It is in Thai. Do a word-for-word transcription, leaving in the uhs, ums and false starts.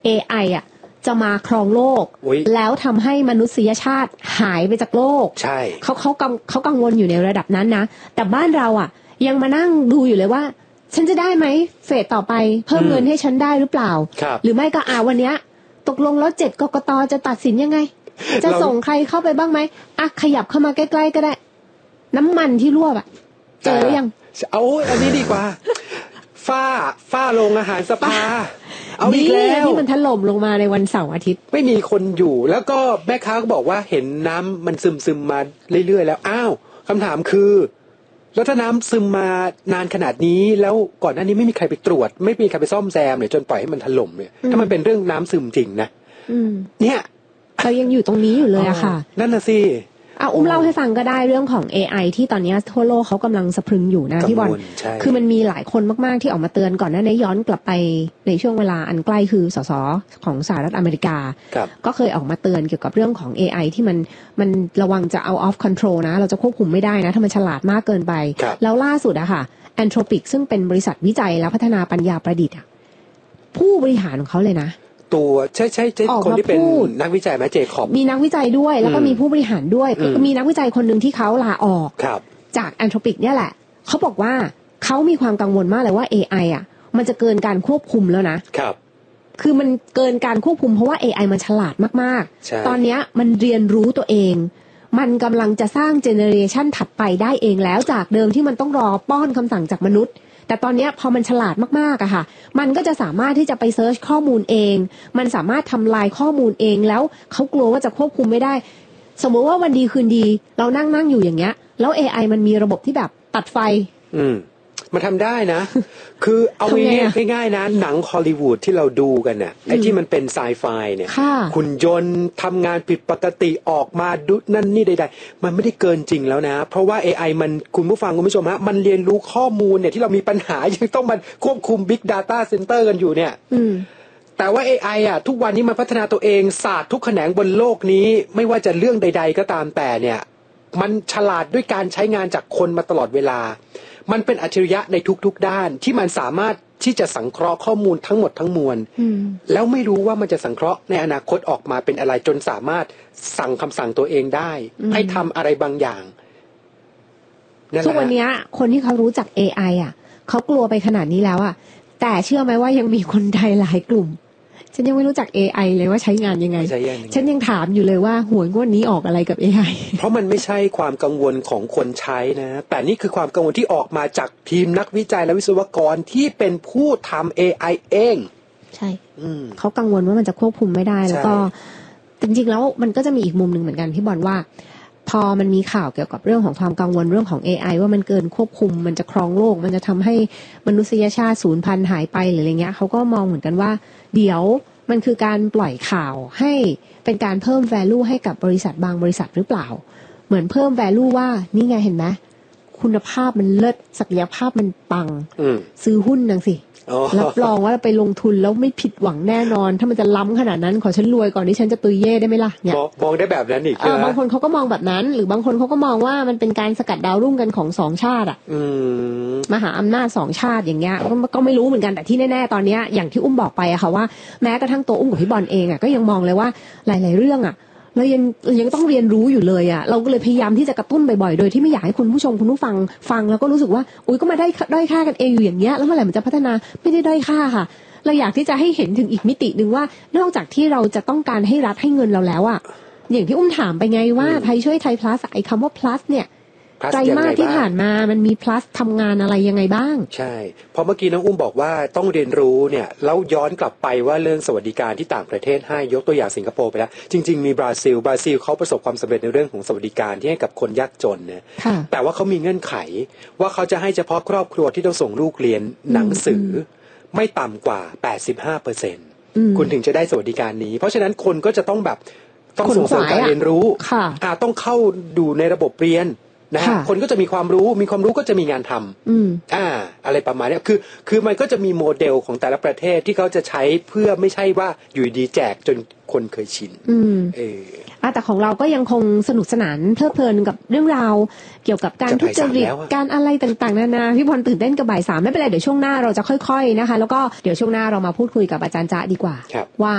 เอ ไอ อ่ะจะมาครองโลกแล้วทำให้มนุษยชาติหายไปจากโลกใช่เขาเขากังเขากังวลอยู่ในระดับนั้นนะแต่บ้านเราอ่ะยังมานั่งดูอยู่เลยว่าฉันจะได้ไหมเฟสต่อไปเพิ่มเงินให้ฉันได้หรือเปล่าหรือไม่ก็อ่าวันเนี้ยตกลงแล้วเจ็ดกกตจะตัดสินยังไงจะส่งใครเข้าไปบ้างไหมอ่ะขยับเข้ามาใกล้ๆก็ได้น้ำมันที่รั่วอ่ะเจอหรือยังเอาอันนี้ดีกว่าฝ้าฝ้าโรงอาหารสภาเอาอีกแล้วที่มันถล่มลงมาในวันเสาร์อาทิตย์ไม่มีคนอยู่แล้วก็แม่ค้าก็บอกว่าเห็นน้ำมันซึมซึมมาเรื่อยๆแล้วอ้าวคำถามคือแล้วถ้าน้ำซึมมานานขนาดนี้แล้วก่อนหน้านี้ไม่มีใครไปตรวจไม่มีใครไปซ่อมแซมเนี่ยจนปล่อยให้มันถล่มเนี่ยถ้ามันเป็นเรื่องน้ำซึมจริงนะเนี่ยเรายังอยู่ตรงนี้อยู่เลยอะค่ะนั่นน่ะสิเอาอุ้มเล่าให้ฟังก็ได้เรื่องของ เอ ไอ ที่ตอนนี้ทั่วโลกเขากำลังสะพรึงอยู่นะพี่บอลคือมันมีหลายคนมากๆที่ออกมาเตือนก่อนหน้านี้ย้อนกลับไปในช่วงเวลาอันใกล้คือสสของสหรัฐอเมริกาก็เคยออกมาเตือนเกี่ยวกับเรื่องของ เอ ไอ ที่มันมันระวังจะเอา off control นะเราจะควบคุมไม่ได้นะถ้ามันฉลาดมากเกินไปแล้วล่าสุดอะค่ะ Anthropic ซึ่งเป็นบริษัทวิจัยและพัฒนาปัญญาประดิษฐ์ผู้บริหารของเขาเลยนะตัวใช่ใช่ใช่คนที่เป็นนักวิจัยไหมเจคอบมีนักวิจัยด้วยแล้วก็มีผู้บริหารด้วยก็มีนักวิจัยคนหนึ่งที่เขาลาออกจาก Anthropic เนี่ยแหละเขาบอกว่าเขามีความกังวลมากเลยว่า เอ ไอ อ่ะมันจะเกินการควบคุมแล้วนะครับคือมันเกินการควบคุมเพราะว่า เอ ไอ มันฉลาดมากๆตอนนี้มันเรียนรู้ตัวเองมันกำลังจะสร้างเจเนอเรชันถัดไปได้เองแล้วจากเดิมที่มันต้องรอป้อนคำสั่งจากมนุษย์แต่ตอนนี้พอมันฉลาดมากๆอะค่ะมันก็จะสามารถที่จะไปเซิร์ชข้อมูลเองมันสามารถทำลายข้อมูลเองแล้วเขากลัวว่าจะควบคุมไม่ได้สมมติว่าวันดีคืนดีเรานั่งนั่งอยู่อย่างเงี้ยแล้ว เอ ไอ มันมีระบบที่แบบตัดไฟอืมมันทำได้นะ คือเอาง่ายๆนะหนังฮอลลีวูดที่เราดูกันน่ะไอ้ที่มันเป็นไซไฟเนี่ยคุณยนต์ทำงานผิดปกติออกมาดุนั่นนี่ใดๆมันไม่ได้เกินจริงแล้วนะเพราะว่า เอ ไอ มันคุณผู้ฟังคุณผู้ชมฮะมันเรียนรู้ข้อมูลเนี่ยที่เรามีปัญหายังต้องมันควบคุม Big Data Center กันอยู่เนี่ยแต่ว่า เอ ไอ อ่ะทุกวันนี้มันพัฒนาตัวเองศาสตร์ทุกแขนงบนโลกนี้ไม่ว่าจะเรื่องใดๆก็ตามแต่เนี่ยมันฉลาดด้วยการใช้งานจากคนมาตลอดเวลามันเป็นอัจฉริยะในทุกๆด้านที่มันสามารถที่จะสังเคราะห์ข้อมูลทั้งหมดทั้งมวลแล้วไม่รู้ว่ามันจะสังเคราะห์ในอนาคตออกมาเป็นอะไรจนสามารถสั่งคำสั่งตัวเองได้ให้ทำอะไรบางอย่างทุกวันนี้คนที่เขารู้จัก เอ ไอ อ่ะเขากลัวไปขนาดนี้แล้วอ่ะแต่เชื่อไหมว่ายังมีคนไทยหลายกลุ่มฉันยังไม่รู้จัก เอ ไอ เลยว่าใช้งานยังไงฉันยังถามอยู่เลยว่าหวยงวดนี้ออกอะไรกับ เอ ไอเพราะมันไม่ใช่ความกังวลของคนใช้นะแต่นี่คือความกังวลที่ออกมาจากทีมนักวิจัยและวิศวกรที่เป็นผู้ทำ เอ ไอ เองใช่เขากังวลว่ามันจะควบคุมไม่ได้แล้วก็จริงๆแล้วมันก็จะมีอีกมุมหนึ่งเหมือนกันที่บอกว่าพอมันมีข่าวเกี่ยวกับเรื่องของความกังวลเรื่องของ เอ ไอ ว่ามันเกินควบคุมมันจะครองโลกมันจะทำให้มนุษยชาติสูญพันธุ์หายไปหรืออะไรเงี้ยเขาก็มองเหมือนกันว่าเดี๋ยวมันคือการปล่อยข่าวให้เป็นการเพิ่ม value ให้กับบริษัทบางบริษัทหรือเปล่าเหมือนเพิ่ม value ว่านี่ไงเห็นไหมคุณภาพมันเลิศศักยภาพมันปังซื้อหุ้นนังสิรับรองว่าไปลงทุนแล้วไม่ผิดหวังแน่นอนถ้ามันจะล้ำขนาดนั้นขอฉันรวยก่อนที่ฉันจะตุยเย่ได้ไหมล่ะเนี่ยมองได้แบบนั้นอีกใช่ไหมบางคนเขาก็มองแบบนั้นหรือบางคนเขาก็มองว่ามันเป็นการสกัดดาวรุ่งกันของสองชาติอ่ะมหาอำนาจสองชาติอย่างเงี้ยก็ไม่รู้เหมือนกันแต่ที่แน่ๆตอนนี้อย่างที่อุ้มบอกไปอะค่ะว่าแม้กระทั่งตัวอุ้มกับพี่บอลเองอะก็ยังมองเลยว่าหลายๆเรื่องอะเรายังยังต้องเรียนรู้อยู่เลยอ่ะเราก็เลยพยายามที่จะกระตุ้นบ่อยๆโดยที่ไม่อยากให้คุณผู้ชมคุณผู้ฟังฟังแล้วก็รู้สึกว่าอุ๊ยก็มาได้ด้อยค่ากันเองอยู่อย่างเงี้ยแล้วเมื่อไหร่มันจะพัฒนาไม่ได้ด้อยค่าค่ะเราอยากที่จะให้เห็นถึงอีกมิตินึงว่านอกจากที่เราจะต้องการให้รัฐให้เงินเราแล้วอ่ะอย่างที่อุ้มถามไปไงว่าไทยช่วยไทย plus ไอ้คำว่า plus เนี่ยไตรมาสที่ผ่านมามันมี plus ทำงานอะไรยังไงบ้างใช่เพราะเมื่อกี้น้องอุ้มบอกว่าต้องเรียนรู้เนี่ยแล้วย้อนกลับไปว่าเรื่องสวัสดิการที่ต่างประเทศให้ยกตัวอย่างสิงคโปร์ไปแล้วจริงๆมีบราซิลบราซิลเขาประสบความสำเร็จในเรื่องของสวัสดิการที่ให้กับคนยากจนเนี่ยแต่ว่าเขามีเงื่อนไขว่าเขาจะให้เฉพาะครอบครัวที่ต้องส่งลูกเรียนหนังสือไม่ต่ำกว่า แปดสิบห้าเปอร์เซ็นต์ คุณถึงจะได้สวัสดิการนี้เพราะฉะนั้นคนก็จะต้องแบบต้องส่งเสริมการเรียนรู้อ่าต้องเข้าดูในระบบเรียนนะฮะคนก็จะมีความรู้มีความรู้ก็จะมีงานทำอ่าอะไรประมาณนี้คือคือมันก็จะมีโมเดลของแต่ละประเทศที่เขาจะใช้เพื่อไม่ใช่ว่าอยู่ดีแจกจนคนเคยชินเออแต่ของเราก็ยังคงสนุกสนานเพลิดเพลินกับเรื่องราวเกี่ยวกับการทุจริตการอะไรต่างๆนานาพี่พลตื่นเต้นกับบ่ายสามไม่เป็นไรเดี๋ยวช่วงหน้าเราจะค่อยๆนะคะแล้วก็เดี๋ยวช่วงหน้าเรามาพูดคุยกับอาจารย์จ๊ะดีกว่าว่า